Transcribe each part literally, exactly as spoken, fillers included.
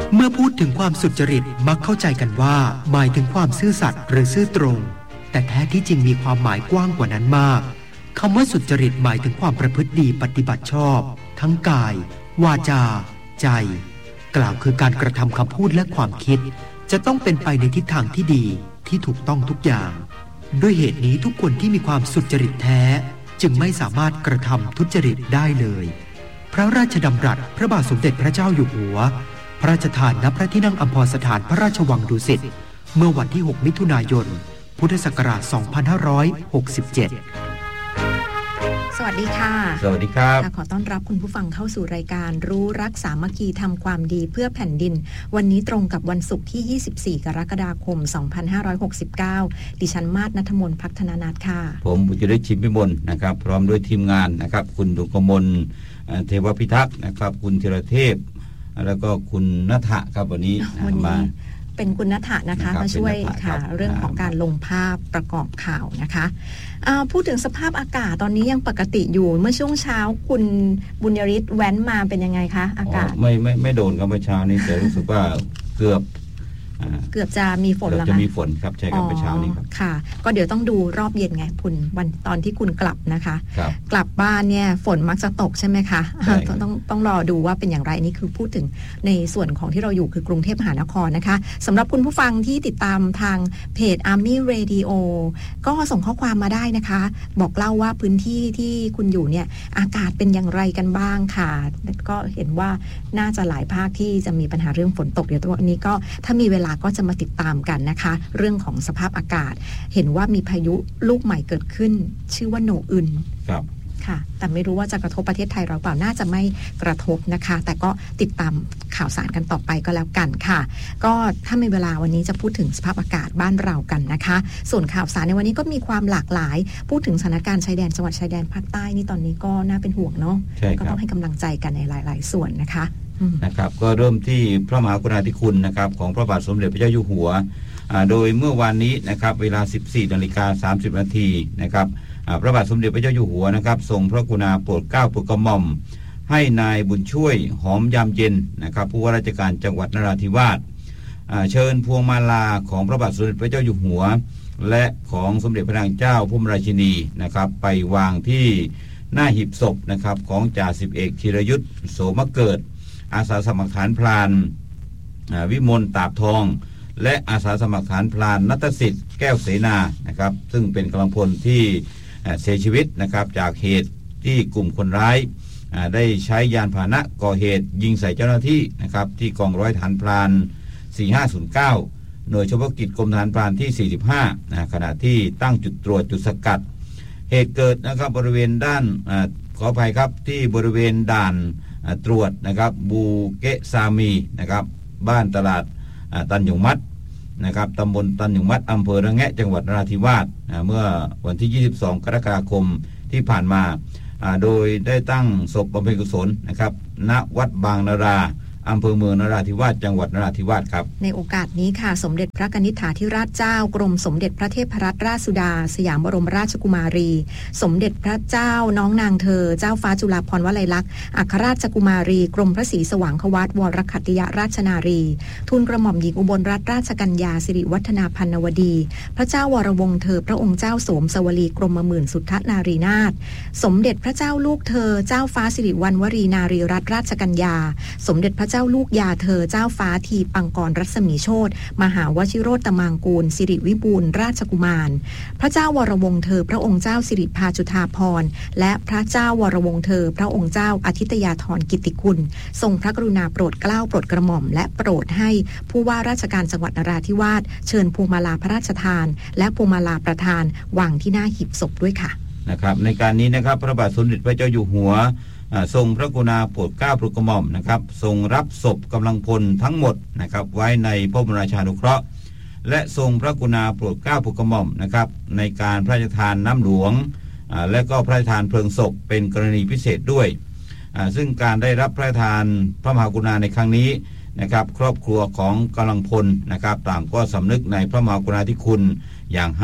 เมื่อพูดถึงความสุจริตมักเข้าใจกันว่าหมายถึงความซื่อสัตย์หรือซื่อตรงแต่แท้ที่จริงมีความหมายกว้างกว่านั้นมากคำว่าสุจริตหมายถึงความประพฤติดีปฏิบัติชอบทั้งกายวาจาใจกล่าวคือการกระทำคำพูดและความคิดจะต้องเป็นไปในทิศทางที่ดีที่ถูกต้องทุกอย่างด้วยเหตุนี้ทุกคนที่มีความสุจริตแท้จึงไม่สามารถกระทำทุจริตได้เลยพระราชดำรัสพระบาทสมเด็จพระเจ้าอยู่หัวพระราชทานณพระที่นั่งอัมพรสถานพระราชวังดุสิตเมื่อวันที่หกมิถุนายนพุทธศักราชสองพันห้าร้อยหกสิบเจ็ดสวัสดีค่ะสวัสดีครับขอต้อนรับคุณผู้ฟังเข้าสู่รายการรู้รักสามัคคีทำความดีเพื่อแผ่นดินวันนี้ตรงกับวันศุกร์ที่ยี่สิบสี่กรกฎาคมสองพันห้าร้อยหกสิบเก้าดิฉันมาศณัฐมนต์พัฒนานัทค่ะผมบุญยฤทธิ์ชิมพิมลนะครับพร้อมด้วยทีมงานนะครับคุณดุกมลเทวพิทักษ์นะครับคุณธีรเทพแล้วก็คุณณัฐะครับวันนี้มาเป็นคุณณัฐะนะคะมาช่วยค่ะเรื่องของการลงภาพประกอบข่าวนะคะพูดถึงสภาพอากาศตอนนี้ยังปกติอยู่เมื่อช่วงเช้าคุณบุญยฤทธิ์แว้นมาเป็นยังไงคะอากาศไม่ไม่ไม่โดนครับเมื่อเช้านี้แต่รู้สึกว่าเกือบเกือบจะมีฝนแล้วค่ะจะมีฝนครับใช่ครับเมื่อเช้านี้ครับค่ะก็เดี๋ยวต้องดูรอบเย็นไงคุณวันตอนที่คุณกลับนะคะกลับบ้านเนี่ยฝนมักจะตกใช่ไหมคะต้องต้องรอดูว่าเป็นอย่างไรนี่คือพูดถึงในส่วนของที่เราอยู่คือกรุงเทพมหานครนะคะสำหรับคุณผู้ฟังที่ติดตามทางเพจ Army Radio ก็ส่งข้อความมาได้นะคะบอกเล่าว่าพื้นที่ที่คุณอยู่เนี่ยอากาศเป็นอย่างไรกันบ้างค่ะก็เห็นว่าน่าจะหลายภาคที่จะมีปัญหาเรื่องฝนตกเดี๋ยวตัวนี้ก็ถ้ามีเวลาก็จะมาติดตามกันนะคะเรื่องของสภาพอากาศเห็นว่ามีพายุลูกใหม่เกิดขึ้นชื่อว่าโนอึนครับค่ะแต่ไม่รู้ว่าจะกระทบประเทศไทยเราเปล่าน่าจะไม่กระทบนะคะแต่ก็ติดตามข่าวสารกันต่อไปก็แล้วกันค่ะก็ถ้ามีเวลาวันนี้จะพูดถึงสภาพอากาศบ้านเรากันนะคะส่วนข่าวสารในวันนี้ก็มีความหลากหลายพูดถึงสถานการณ์ชายแดนจังหวัดชายแดนภาคใต้นี่ตอนนี้ก็น่าเป็นห่วงเนาะก็ต้องให้กำลังใจกันในหลายๆส่วนนะคะนะครับก็เริ่มที่พระมหากรุณาธิคุณนะครับของพระบาทสมเด็จพระเจ้าอยู่หัวโดยเมื่อวานนี้นะครับเวลา สิบสี่นาฬิกาสามสิบนาทีนะครับพระบาทสมเด็จพระเจ้าอยู่หัวนะครับทรงพระกรุณาโปรดเกล้าโปรดกระหม่อมให้นายบุญช่วยหอมยามเย็นนะครับผู้ว่าราชการจังหวัดนราธิวาสเชิญพวงมาลาของพระบาทสมเด็จพระเจ้าอยู่หัวและของสมเด็จพระนางเจ้าพระบรมราชินีนะครับไปวางที่หน้าหีบศพนะครับของจ่าสิบเอกธีรยุทธโสมเกิดอาสาสมัครฐานพรานวิมลตาบทองและอาสาสมัครฐานพรานณัฐสิทธิ์แก้วเสนานะครับซึ่งเป็นกำลังพลที่เสียชีวิตนะครับจากเหตุที่กลุ่มคนร้ายได้ใช้ยานพาหนะก่อเหตุยิงใส่เจ้าหน้าที่นะครับที่กองร้อยฐานพรานสี่ห้าศูนย์เก้าหน่วยเฉพาะกิจกรมฐานพรานที่สี่สิบห้านะขณะที่ตั้งจุดตรวจจุดสกัดเหตุเกิดนะครับบริเวณด้านขออภัยครับที่บริเวณด่านตรวจนะครับบูเกซามีนะครับบ้านตลาดตันหยงมัดนะครับตำบลตันหยงมัดอำเภอระแงะจังหวัดนราธิวาสเมื่อวันที่ยี่สิบสองกรกฎาคมที่ผ่านมาโดยได้ตั้งศพบำเพ็ญกุศลนะครับณวัดบางนาราอำเภอเมืองนราธิวาสจังหวัดนราธิวาสครับในโอกาสนี้ค่ะสมเด็จพระกนิษฐาธิราชเจ้ากรมสมเด็จพระเทพรัตนราชสุดาสยามบรมราชกุมารีสมเด็จพระเจ้าน้องนางเธอเจ้าฟ้าจุฬาภรณ์วลัยลักษณ์อัครราชกุมารีกรมพระศรีสว่างควัตวรคัตติยราชนารีทูลกระหม่อมหญิงอุบลรัตนราชกัญญาสิริวัฒนาพันนวดีพระเจ้าวรวงศ์เธอพระองค์เจ้าโสมสวลีกรมหมื่นสุทธนารีนาถสมเด็จพระเจ้าลูกเธอเจ้าฟ้าสิริวัณวรีนารีรัตนราชกัญญาสมเด็จพระเจ้าลูกยาเธอเจ้าฟ้าทีปังกรรัศมีโชติมหาวชิโรตมังกูลสิริวิบูลย์ราชกุมารพระเจ้าวรวงศ์เธอพระองค์เจ้าสิริพาจุฑาภรณ์และพระเจ้าวรวงศ์เธอพระองค์เจ้าอาทิตยาธรกิตติคุณทรงพระกรุณาโปรดเกล้าโปรดกระหม่อมและโปรดให้ผู้ว่าราชการจังหวัดนราธิวาสเชิญพวงมาลาพระราชทานและพวงมาลาประธานวางที่หน้าหีบศพด้วยค่ะนะครับในการนี้นะครับพระบาทสมเด็จพระเจ้าอยู่หัวทรงพระกรุณาโปรดเกล้าโปรดกระหม่อมนะครับทรงรับศพกำลังพลทั้งหมดนะครับไว้ในพระบรมราชานุเคราะห์และทรงพระกรุณาโปรดเกล้าโปรดกระหม่อมนะครับในการพระราชทานน้ำหลวงและก็พระราชทานเพลิงศพเป็นกรณีพิเศษด้วยซึ่งการได้รับพระราชทานพระมหากรุณาในครั้งนี้นะครับครอบครัวของกำลังพลนะครับต่างก็สำนึกในพระมหากรุณาธิคุณอย่าง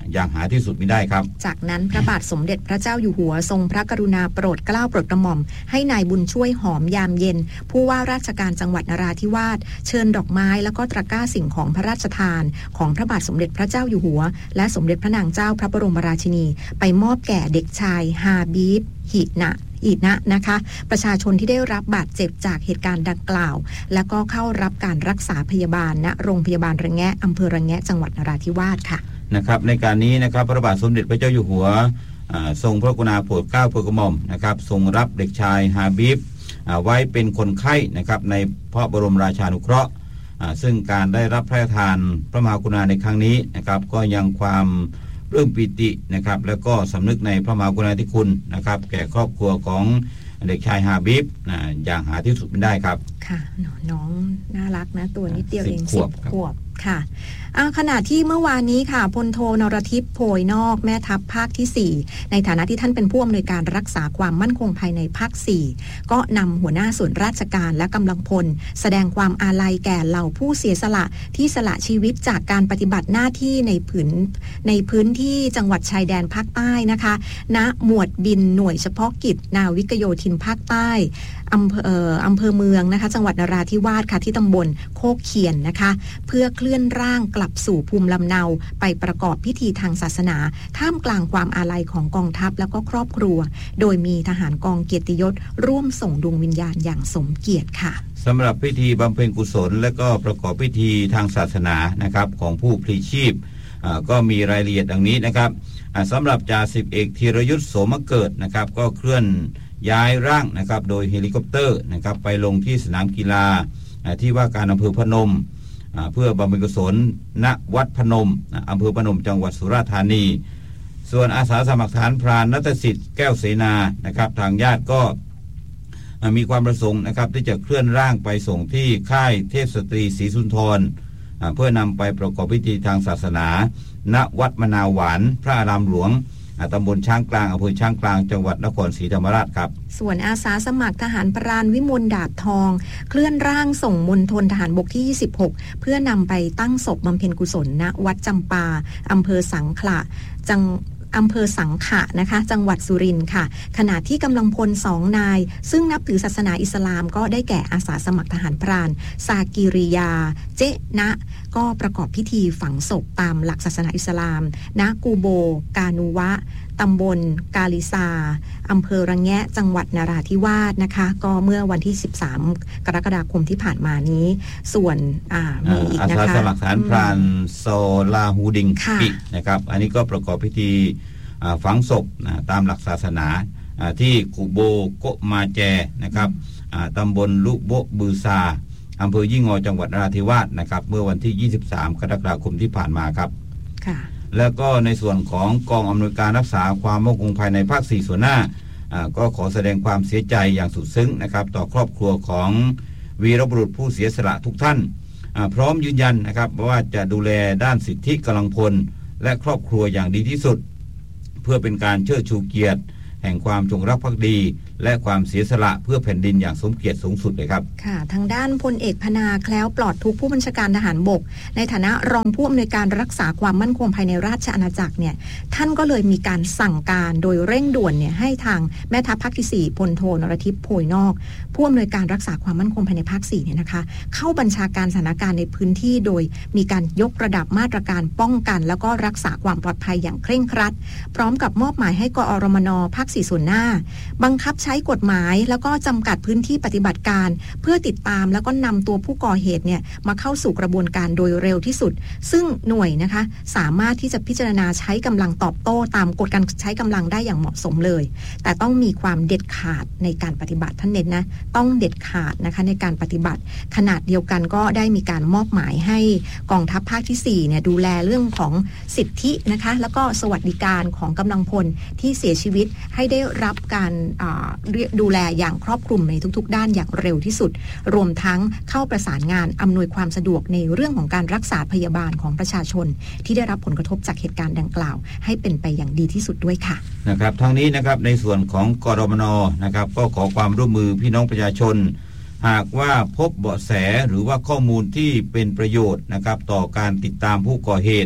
อย่างหาที่สุดมิได้ครับจากนั้นพระบาทสมเด็จพระเจ้าอยู่หัวทรงพระกรุณาโปรดเกล้าโปรดกระหม่อมให้นายบุญช่วยหอมยามเย็นผู้ว่าราชการจังหวัดนราธิวาสเชิญดอกไม้แล้วก็ตะกร้าสิ่งของพระราชทานของพระบาทสมเด็จพระเจ้าอยู่หัวและสมเด็จพระนางเจ้าพระบรมราชินีไปมอบแก่เด็กชายฮาบีบหินะอีนะนะคะประชาชนที่ได้รับบาดเจ็บจากเหตุการณ์ดังกล่าวแล้วก็เข้ารับการรักษาพยาบาลณโรงพยาบาลระแงะอำเภอระแงะจังหวัดนราธิวาสค่ะนะครับในการนี้นะครับพระบาทสมเด็จพระเจ้าอยู่หัวทรงพระกรุณาโปรดเกล้าโปรดกระหม่อมนะครับทรงรับเด็กชายฮาบิบไว้เป็นคนไข้นะครับในพระบรมราชานุเคราะห์ซึ่งการได้รับพระราชทานพระมหากรุณาในครั้งนี้นะครับก็ยังความเรื่องปิตินะครับแล้วก็สำนึกในพระมหากรุณาธิคุณนะครับแก่ครอบครัวของเด็กชายฮาบิบนะอย่างหาที่สุดไม่ได้ครับค่ะน้องน่ารักนะตัวนิดเดียวเองสิบขวบค่ะขณะที่เมื่อวานนี้ค่ะพลโทนรทิพย์โพยนอกแม่ทัพภาคที่สี่ในฐานะที่ท่านเป็นผู้อำนวยการรักษาความมั่นคงภายในภาคสี่ก็นำหัวหน้าส่วนราชการและกำลังพลแสดงความอาลัยแก่เหล่าผู้เสียสละที่สละชีวิตจากการปฏิบัติหน้าที่ในพื้นในพื้นที่จังหวัดชายแดนภาคใต้นะคะณหมวดบินหน่วยเฉพาะกิจนาวิกโยธินภาคใต้อำเภออำเภอเมืองนะคะจังหวัดนราธิวาสค่ะที่ตำบลโคกเขียนนะคะเพื่อเคลื่อนร่างกลับสู่ภูมิลำเนาไปประกอบพิธีทางศาสนาท่ามกลางความอาลัยของกองทัพแล้วก็ครอบครัวโดยมีทหารกองเกียรติยศร่วมส่งดวงวิญญาณอย่างสมเกียรติค่ะสำหรับพิธีบำเพ็ญกุศลและก็ประกอบพิธีทางศาสนานะครับของผู้พลีชีพก็มีรายละเอียดดังนี้นะครับสำหรับจ่าสิบเอกธีรยุทธโสมเกิดนะครับก็เคลื่อนย้ายร่างนะครับโดยเฮลิคอปเตอร์นะครับไปลงที่สนามกีฬาที่ว่าการอำเภอพนมเพื่อบำเพ็ญกุศลณวัดพนมอำเภอพนมจังหวัดสุราษฎร์ธานีส่วนอาสาสมัครทหารพรานณัฐสิทธิ์แก้วเสนานะครับทางญาติก็มีความประสงค์นะครับที่จะเคลื่อนร่างไปส่งที่ค่ายเทพสตรีศรีสุนทรเพื่อนำไปประกอบพิธีทางศาสนาณวัดมะนาวหวานพระอารามหลวงตำบลช้างกลางอำเภอช้างกลางจังหวัดนครศรีธรรมราชครับส่วนอาสาสมัครทหารพรานวิมลดาบทองเคลื่อนร่างส่งมณฑลทหารบกที่ยี่สิบหกเพื่อนำไปตั้งศพบำเพ็ญกุศลณวัดจำปาอำเภอสังขละจังอำเภอสังขะนะคะจังหวัดสุรินทร์ค่ะขณะที่กำลังพลสองนายซึ่งนับถือศาสนาอิสลามก็ได้แก่อาสาสมัครทหารพรานซากิริยาเจนะก็ประกอบพิธีฝังศพตามหลักศาสนาอิสลามณกูโบกานูวะตำบลกาลิซาอำเภอระแงะจังหวัดนราธิวาสนะคะก็เมื่อวันที่สิบสามกรกฎาคมที่ผ่านมานี้ส่วนมีอีกนะคะอาสาสมัครทหารพรานโซลาฮูดิงกินะครับอันนี้ก็ประกอบพิธีฝังศพตามหลักศาสนาที่กูโบโกมาแจนะครับตำบลลุโบบือซาอำเภอยี่งอจังหวัดนราธิวาสนะครับเมื่อวันที่ยี่สิบสามกรกฎาคมที่ผ่านมาครับค่ะแล้วก็ในส่วนของกองอำนวยการรักษาความมั่นคงภายในภาคสี่ส่วนหน้าก็ขอแสดงความเสียใจอย่างสุดซึ้งนะครับต่อครอบครัวของวีรบุรุษผู้เสียสละทุกท่านพร้อมยืนยันนะครับว่าจะดูแลด้านสิทธิกำลังพลและครอบครัวอย่างดีที่สุดเพื่อเป็นการเชิดชูเกียรติแห่งความจงรักภักดีและความเสียสละเพื่อแผ่นดินอย่างสมเกียรติสูงสุดเลยครับค่ะทางด้านพลเอกพนาแคล้วปลอดทุกผู้บัญชาการทหารบกในฐานะรองผู้อำนวยการรักษาความมั่นคงภายในราชอาณาจักรเนี่ยท่านก็เลยมีการสั่งการโดยเร่งด่วนเนี่ยให้ทางแม่ทัพภาคที่สี่พลโทนรทิพย์โพยนอกผู้อำนวยการรักษาความมั่นคงภายในภาคสี่เนี่ยนะคะเข้าบัญชาการสถานการณ์ในพื้นที่โดยมีการยกระดับมาตรการป้องกันแล้วก็รักษาความปลอดภัยอย่างเคร่งครัดพร้อมกับมอบหมายให้กอรมนภาคสี่ส่วนหน้าบังคับใช้กฎหมายแล้วก็จำกัดพื้นที่ปฏิบัติการเพื่อติดตามแล้วก็นำตัวผู้ก่อเหตุเนี่ยมาเข้าสู่กระบวนการโดยเร็วที่สุดซึ่งหน่วยนะคะสามารถที่จะพิจารณาใช้กำลังตอบโต้ตามกฎการใช้กำลังได้อย่างเหมาะสมเลยแต่ต้องมีความเด็ดขาดในการปฏิบัติท่านเน้นนะต้องเด็ดขาดนะคะในการปฏิบัติขนาดเดียวกันก็ได้มีการมอบหมายให้กองทัพภาคที่สี่เนี่ยดูแลเรื่องของสิทธินะคะแล้วก็สวัสดิการของกำลังพลที่เสียชีวิตให้ได้รับการดูแลอย่างครอบคลุมในทุกๆด้านอย่างเร็วที่สุดรวมทั้งเข้าประสานงานอำนวยความสะดวกในเรื่องของการรักษาพยาบาลของประชาชนที่ได้รับผลกระทบจากเหตุการณ์ดังกล่าวให้เป็นไปอย่างดีที่สุดด้วยค่ะนะครับทั้งนี้นะครับในส่วนของกรมนนะครับก็ขอความร่วมมือพี่น้องประชาชนหากว่าพบเบาะแสหรือว่าข้อมูลที่เป็นประโยชน์นะครับต่อการติดตามผู้ก่อเหตุ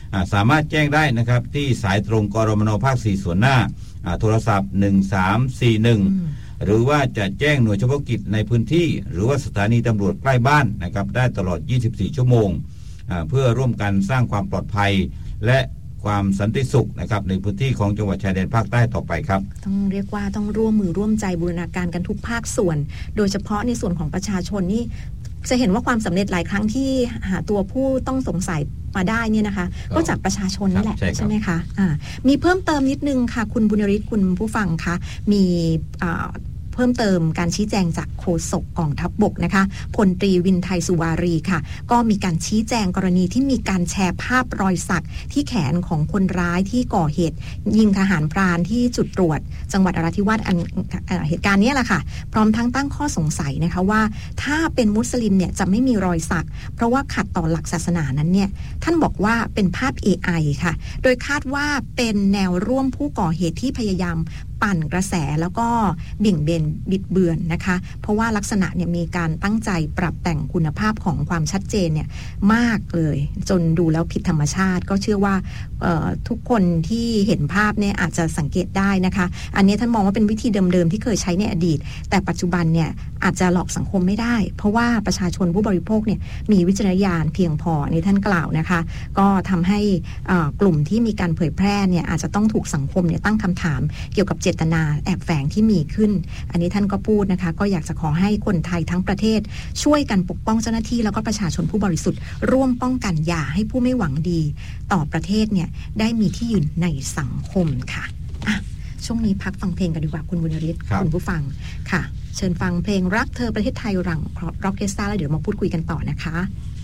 สามารถแจ้งได้นะครับที่สายตรงกรมนภาคสี่ส่วนหน้าโทรศัพท์หนึ่งสามสี่หนึ่งหรือว่าจะแจ้งหน่วยเฉพาะกิจในพื้นที่หรือว่าสถานีตำรวจใกล้บ้านนะครับได้ตลอดยี่สิบสี่ชั่วโมงเพื่อร่วมกันสร้างความปลอดภัยและความสันติสุขนะครับในพื้นที่ของจังหวัดชายแดนภาคใต้ต่อไปครับต้องเรียกว่าต้องร่วมมือร่วมใจบูรณาการกันทุกภาคส่วนโดยเฉพาะในส่วนของประชาชนนี่จะเห็นว่าความสำเร็จหลายครั้งที่หาตัวผู้ต้องสงสัยมาได้เนี่ยนะคะก็จากประชาชนนี่แหละใช่ไหมคะะมีเพิ่มเติมนิดนึงค่ะคุณบุญฤทธิ์คุณผู้ฟังคะมีเพิ่มเติมการชี้แจงจากโฆษกกองทัพบกนะคะพลตรีวินไทยสุวารีค่ะก็มีการชี้แจงกรณีที่มีการแชร์ภาพรอยสักที่แขนของคนร้ายที่ก่อเหตุยิงทหารพรานที่จุดตรวจจังหวัดนราธิวาสเหตุการณ์นี้แหละค่ะพร้อมทั้งตั้งข้อสงสัยนะคะว่าถ้าเป็นมุสลิมเนี่ยจะไม่มีรอยสักเพราะว่าขัดต่อหลักศาสนานั้นเนี่ยท่านบอกว่าเป็นภาพ เอ ไอ ค่ะโดยคาดว่าเป็นแนวร่วมผู้ก่อเหตุที่พยายามปั่นกระแสแล้วก็เบี่ยงเบนบิดเบือนนะคะเพราะว่าลักษณะเนี่ยมีการตั้งใจปรับแต่งคุณภาพของความชัดเจนเนี่ยมากเลยจนดูแล้วผิดธรรมชาติก็เชื่อว่าทุกคนที่เห็นภาพเนี่ยอาจจะสังเกตได้นะคะอันนี้ท่านมองว่าเป็นวิธีเดิมๆที่เคยใช้ในอดีตแต่ปัจจุบันเนี่ยอาจจะหลอกสังคมไม่ได้เพราะว่าประชาชนผู้บริโภคเนี่ยมีวิจารณญาณเพียงพอนี่ท่านกล่าวนะคะก็ทำให้กลุ่มที่มีการเผยแพร่เนี่ยอาจจะต้องถูกสังคมเนี่ยตั้งคำถามเกี่ยวกับเจตนาแอบแฝงที่มีขึ้นอันนี้ท่านก็พูดนะคะก็อยากจะขอให้คนไทยทั้งประเทศช่วยกันปกป้องเจ้าหน้าที่แล้วก็ประชาชนผู้บริสุทธิ์ร่วมป้องกันอย่าให้ผู้ไม่หวังดีต่อประเทศเนี่ยได้มีที่ยืนในสังคมค่ะอ่ะช่วงนี้พักฟังเพลงกันดีกว่าคุณบุญฤทธิ์คุณผู้ฟังค่ะเชิญฟังเพลงรักเธอประเทศไทยหลังร็อกเคสตาแล้วเดี๋ยวมาพูดคุยกันต่อนะคะ